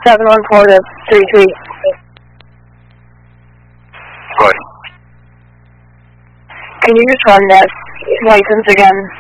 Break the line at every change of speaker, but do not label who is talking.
714 to 33.
Good.
Can you just run that license again?